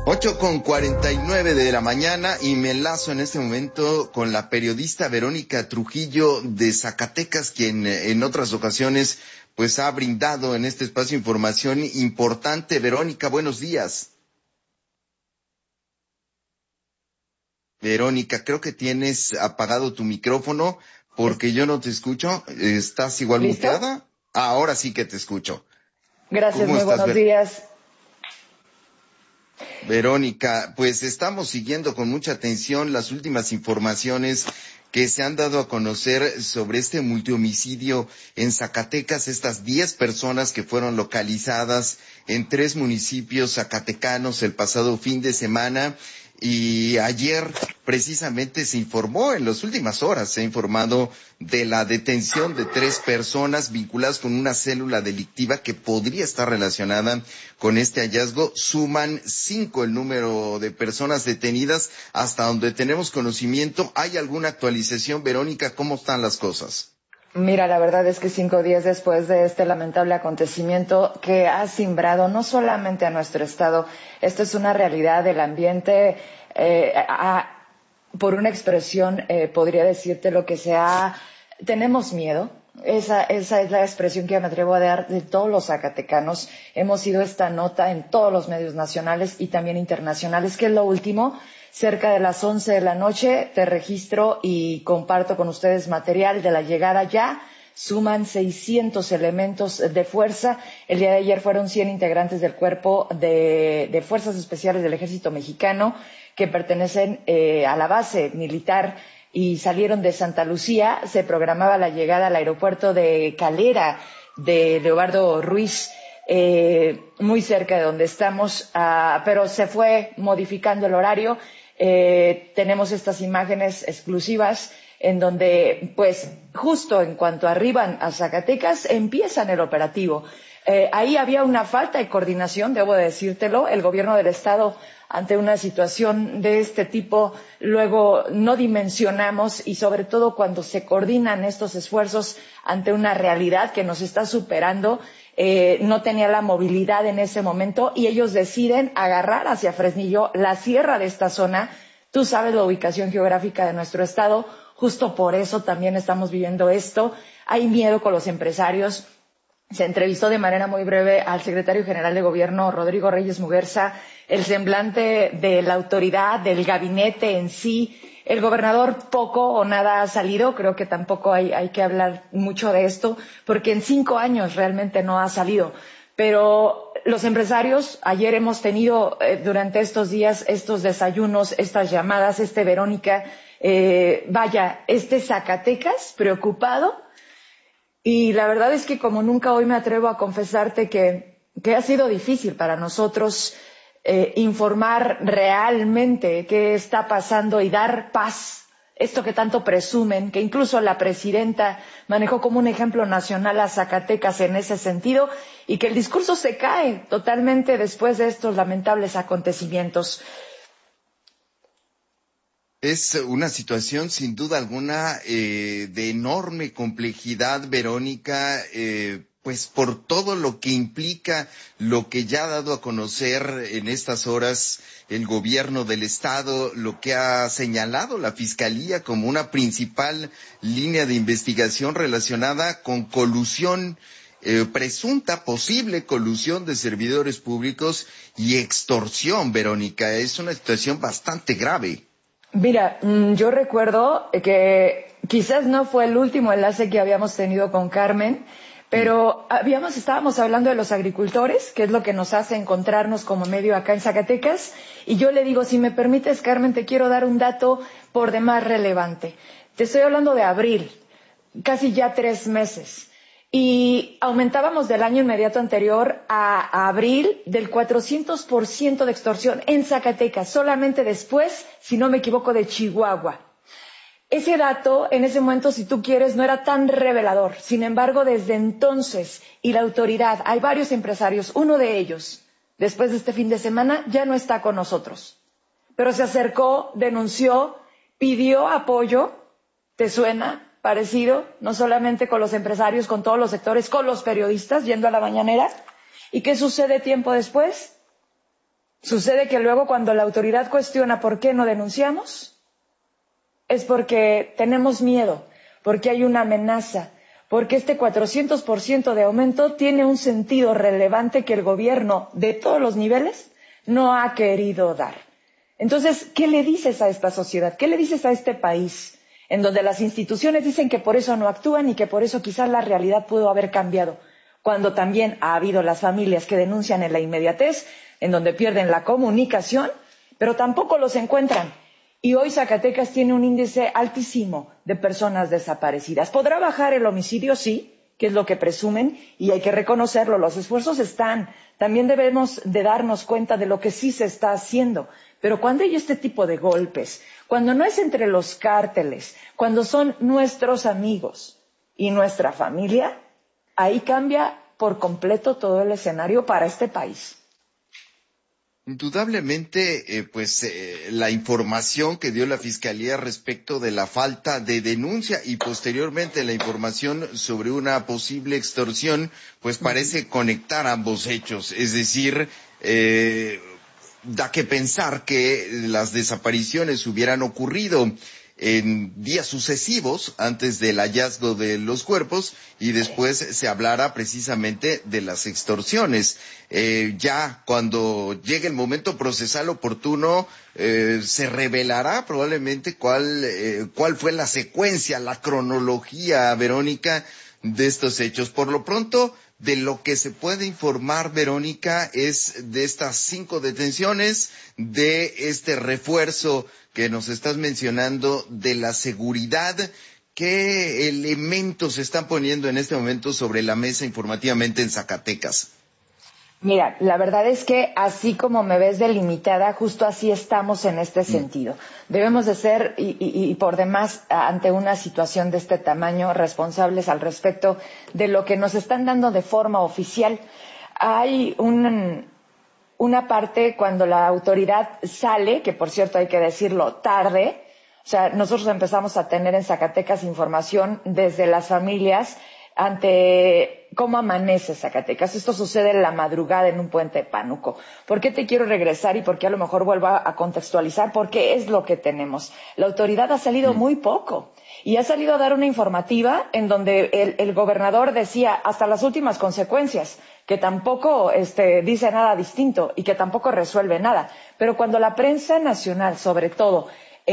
8:49 de la mañana y me enlazo en este momento con la periodista Verónica Trujillo de Zacatecas, quien en otras ocasiones pues ha brindado en este espacio información importante. Verónica, buenos días. Verónica, creo que tienes apagado tu micrófono porque yo no te escucho. ¿Estás igual ¿Listo? muteada? Ahora sí que te escucho. Gracias, ¿Cómo muy estás, buenos días. Verónica, pues estamos siguiendo con mucha atención las últimas informaciones que se han dado a conocer sobre este multihomicidio en Zacatecas, estas 10 personas que fueron localizadas en 3 municipios zacatecanos el pasado fin de semana. Y ayer precisamente se informó, en las últimas horas se ha informado de la detención de 3 personas vinculadas con una célula delictiva que podría estar relacionada con este hallazgo. Suman 5 el número de personas detenidas hasta donde tenemos conocimiento. ¿Hay alguna actualización, Verónica? ¿Cómo están las cosas? Mira, la verdad es que 5 días después de este lamentable acontecimiento que ha simbrado no solamente a nuestro estado, esto es una realidad del ambiente, por una expresión podría decirte lo que sea, tenemos miedo. Esa es la expresión que me atrevo a dar de todos los zacatecanos. Hemos sido esta nota en todos los medios nacionales y también internacionales. ¿Qué es lo último? Cerca de las 11 de la noche te registro y comparto con ustedes material de la llegada ya. Suman 600 elementos de fuerza. El día de ayer fueron 100 integrantes del cuerpo de Fuerzas Especiales del Ejército Mexicano que pertenecen a la base militar y salieron de Santa Lucía. Se programaba la llegada al aeropuerto de Calera de Leobardo Ruiz, muy cerca de donde estamos, pero se fue modificando el horario. Tenemos estas imágenes exclusivas en donde, pues, justo en cuanto arriban a Zacatecas, empiezan el operativo. Ahí había una falta de coordinación, debo decírtelo. El gobierno del estado, ante una situación de este tipo, luego no dimensionamos, y sobre todo cuando se coordinan estos esfuerzos ante una realidad que nos está superando, no tenía la movilidad en ese momento y ellos deciden agarrar hacia Fresnillo, la sierra de esta zona. Tú sabes la ubicación geográfica de nuestro estado, justo por eso también estamos viviendo esto. Hay miedo con los empresarios. Se entrevistó de manera muy breve al secretario general de Gobierno, Rodrigo Reyes Muguerza, el semblante de la autoridad, del gabinete en sí. El gobernador poco o nada ha salido, creo que tampoco hay que hablar mucho de esto, porque en 5 años realmente no ha salido. Pero los empresarios, ayer hemos tenido durante estos días estos desayunos, estas llamadas, Verónica, este Zacatecas preocupado. Y la verdad es que como nunca hoy me atrevo a confesarte que ha sido difícil para nosotros informar realmente qué está pasando y dar paz, esto que tanto presumen, que incluso la presidenta manejó como un ejemplo nacional a Zacatecas en ese sentido, y que el discurso se cae totalmente después de estos lamentables acontecimientos. Es una situación sin duda alguna de enorme complejidad, Verónica, pues por todo lo que implica, lo que ya ha dado a conocer en estas horas el gobierno del estado, lo que ha señalado la Fiscalía como una principal línea de investigación relacionada con colusión, presunta, posible colusión de servidores públicos y extorsión, Verónica. Es una situación bastante grave. Mira, yo recuerdo que quizás no fue el último enlace que habíamos tenido con Carmen, pero estábamos hablando de los agricultores, que es lo que nos hace encontrarnos como medio acá en Zacatecas, y yo le digo, si me permites, Carmen, te quiero dar un dato por demás relevante. Te estoy hablando de abril, casi ya 3 meses. Y aumentábamos del año inmediato anterior a abril del 400% de extorsión en Zacatecas, solamente después, si no me equivoco, de Chihuahua. Ese dato, en ese momento, si tú quieres, no era tan revelador. Sin embargo, desde entonces, y la autoridad, hay varios empresarios, uno de ellos, después de este fin de semana, ya no está con nosotros. Pero se acercó, denunció, pidió apoyo. ¿Te suena? Parecido, no solamente con los empresarios, con todos los sectores, con los periodistas, yendo a la mañanera. ¿Y qué sucede tiempo después? Sucede que luego cuando la autoridad cuestiona por qué no denunciamos, es porque tenemos miedo, porque hay una amenaza, porque este 400% de aumento tiene un sentido relevante que el gobierno de todos los niveles no ha querido dar. Entonces, ¿qué le dices a esta sociedad? ¿Qué le dices a este país? En donde las instituciones dicen que por eso no actúan y que por eso quizás la realidad pudo haber cambiado, cuando también ha habido las familias que denuncian en la inmediatez, en donde pierden la comunicación, pero tampoco los encuentran. Y hoy Zacatecas tiene un índice altísimo de personas desaparecidas. ¿Podrá bajar el homicidio? Sí, que es lo que presumen, y hay que reconocerlo, los esfuerzos están. También debemos de darnos cuenta de lo que sí se está haciendo. Pero cuando hay este tipo de golpes, cuando no es entre los cárteles, cuando son nuestros amigos y nuestra familia, ahí cambia por completo todo el escenario para este país. Indudablemente, la información que dio la Fiscalía respecto de la falta de denuncia y posteriormente la información sobre una posible extorsión, pues parece conectar ambos hechos. Es decir, da que pensar que las desapariciones hubieran ocurrido en días sucesivos antes del hallazgo de los cuerpos y después se hablara precisamente de las extorsiones. Ya cuando llegue el momento procesal oportuno, se revelará probablemente cuál fue la secuencia, la cronología, Verónica, de estos hechos. Por lo pronto, de lo que se puede informar, Verónica, es de estas 5 detenciones, de este refuerzo que nos estás mencionando de la seguridad. ¿Qué elementos se están poniendo en este momento sobre la mesa informativamente en Zacatecas? Mira, la verdad es que así como me ves delimitada, justo así estamos en este sentido. Debemos de ser, y por demás, ante una situación de este tamaño, responsables al respecto de lo que nos están dando de forma oficial. Hay una parte cuando la autoridad sale, que por cierto hay que decirlo tarde, o sea, nosotros empezamos a tener en Zacatecas información desde las familias ante cómo amanece Zacatecas. Esto sucede en la madrugada en un puente de Pánuco. ¿Por qué te quiero regresar y por qué a lo mejor vuelvo a contextualizar? Porque es lo que tenemos. La autoridad ha salido muy poco y ha salido a dar una informativa en donde el gobernador decía hasta las últimas consecuencias, que tampoco dice nada distinto y que tampoco resuelve nada. Pero cuando la prensa nacional, sobre todo,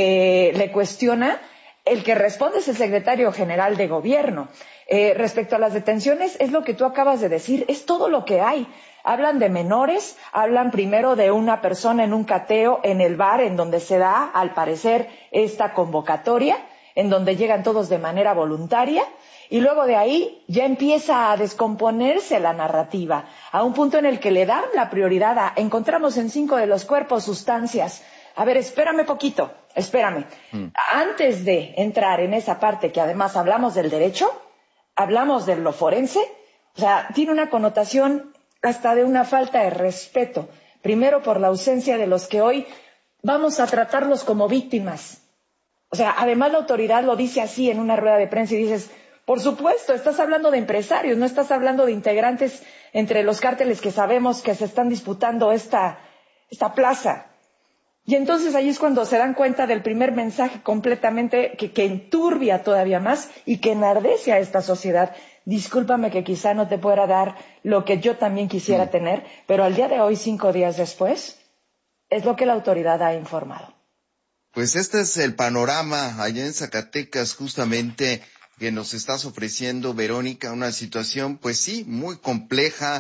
le cuestiona, el que responde es el secretario general de gobierno. Respecto a las detenciones, es lo que tú acabas de decir, es todo lo que hay. Hablan de menores, hablan primero de una persona en un cateo en el bar en donde se da, al parecer, esta convocatoria, en donde llegan todos de manera voluntaria, y luego de ahí ya empieza a descomponerse la narrativa, a un punto en el que le dan la prioridad a encontramos en 5 de los cuerpos sustancias. A ver, espérame poquito, espérame. Antes de entrar en esa parte que además hablamos del derecho, hablamos de lo forense, o sea, tiene una connotación hasta de una falta de respeto. Primero por la ausencia de los que hoy vamos a tratarlos como víctimas. O sea, además la autoridad lo dice así en una rueda de prensa y dices, por supuesto, estás hablando de empresarios, no estás hablando de integrantes entre los cárteles que sabemos que se están disputando esta plaza. Y entonces ahí es cuando se dan cuenta del primer mensaje completamente que enturbia todavía más y que enardece a esta sociedad. Discúlpame que quizá no te pueda dar lo que yo también quisiera tener, pero al día de hoy, 5 días después, es lo que la autoridad ha informado. Pues este es el panorama allá en Zacatecas, justamente, que nos estás ofreciendo, Verónica, una situación, pues sí, muy compleja,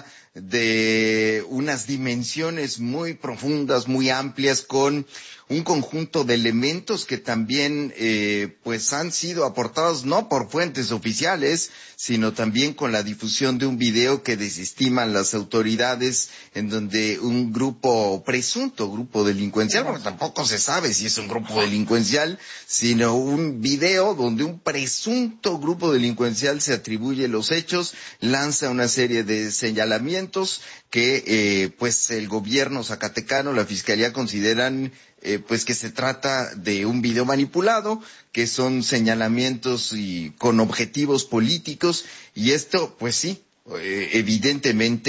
de unas dimensiones muy profundas, muy amplias, con un conjunto de elementos que también pues han sido aportados no por fuentes oficiales, sino también con la difusión de un video que desestiman las autoridades, en donde un presunto grupo delincuencial, porque tampoco se sabe si es un grupo delincuencial, sino un video donde un presunto grupo delincuencial se atribuye los hechos, lanza una serie de señalamientos que pues el gobierno zacatecano, la fiscalía consideran pues que se trata de un video manipulado, que son señalamientos y con objetivos políticos, y esto pues sí, evidentemente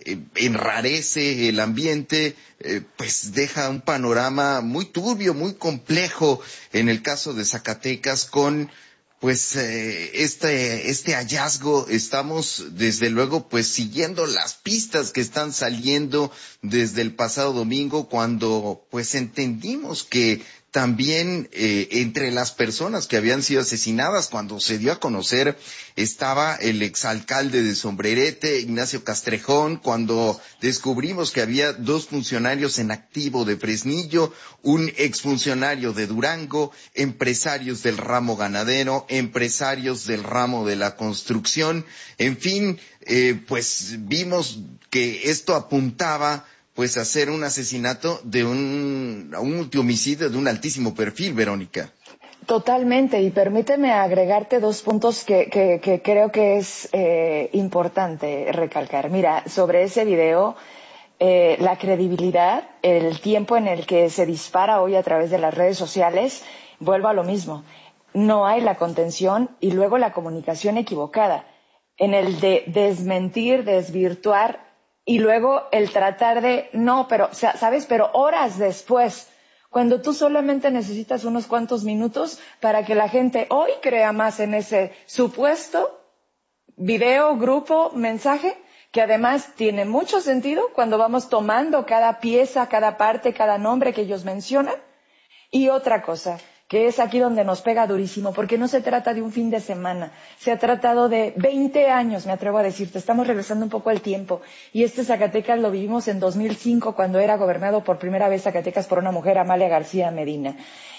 enrarece el ambiente, pues deja un panorama muy turbio, muy complejo en el caso de Zacatecas con pues este hallazgo. Estamos desde luego pues siguiendo las pistas que están saliendo desde el pasado domingo, cuando pues entendimos que también entre las personas que habían sido asesinadas, cuando se dio a conocer, estaba el exalcalde de Sombrerete, Ignacio Castrejón, cuando descubrimos que había 2 funcionarios en activo de Fresnillo, un exfuncionario de Durango, empresarios del ramo ganadero, empresarios del ramo de la construcción, en fin, pues vimos que esto apuntaba pues hacer un asesinato de un multihomicidio de un altísimo perfil, Verónica. Totalmente, y permíteme agregarte 2 puntos que creo que es importante recalcar. Mira, sobre ese video, la credibilidad, el tiempo en el que se dispara hoy a través de las redes sociales, vuelvo a lo mismo. No hay la contención y luego la comunicación equivocada, en el de desmentir, desvirtuar, y luego el tratar de, no, pero, ¿sabes? Pero horas después, cuando tú solamente necesitas unos cuantos minutos para que la gente hoy crea más en ese supuesto video, grupo, mensaje, que además tiene mucho sentido cuando vamos tomando cada pieza, cada parte, cada nombre que ellos mencionan. Y otra cosa, que es aquí donde nos pega durísimo, porque no se trata de un fin de semana, se ha tratado de 20 años, me atrevo a decirte, estamos regresando un poco al tiempo, y este Zacatecas lo vivimos en 2005, cuando era gobernado por primera vez Zacatecas por una mujer, Amalia García Medina,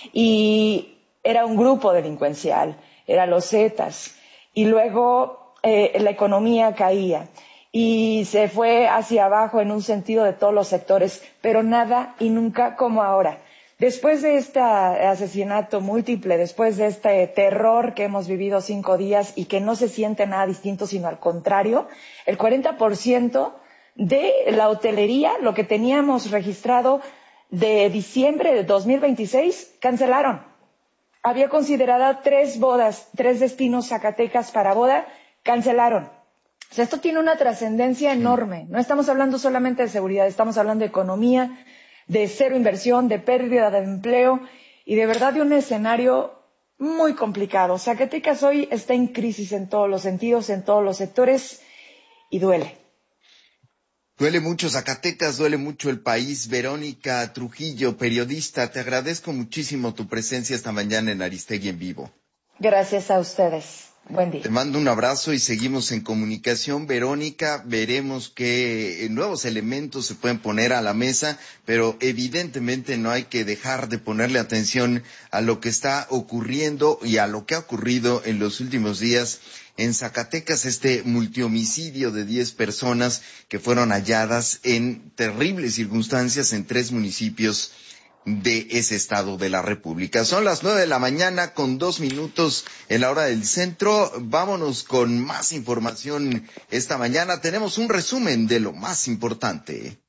y era un grupo delincuencial, eran los Zetas, y luego la economía caía, y se fue hacia abajo en un sentido de todos los sectores, pero nada y nunca como ahora. Después de este asesinato múltiple, después de este terror que hemos vivido 5 días y que no se siente nada distinto, sino al contrario, el 40% de la hotelería, lo que teníamos registrado de diciembre de 2026, cancelaron. Había considerado 3 bodas, 3 destinos Zacatecas para boda, cancelaron. O sea, esto tiene una trascendencia enorme. No estamos hablando solamente de seguridad, estamos hablando de economía, de cero inversión, de pérdida de empleo y de verdad de un escenario muy complicado. Zacatecas hoy está en crisis en todos los sentidos, en todos los sectores y duele. Duele mucho Zacatecas, duele mucho el país. Verónica Trujillo, periodista, te agradezco muchísimo tu presencia esta mañana en Aristegui en Vivo. Gracias a ustedes. Buen día. Te mando un abrazo y seguimos en comunicación, Verónica. Veremos qué nuevos elementos se pueden poner a la mesa, pero evidentemente no hay que dejar de ponerle atención a lo que está ocurriendo y a lo que ha ocurrido en los últimos días en Zacatecas, este multihomicidio de 10 personas que fueron halladas en terribles circunstancias en 3 municipios de ese estado de la República. Son las 9:00 con 2 minutos en la hora del centro. Vámonos con más información esta mañana. Tenemos un resumen de lo más importante.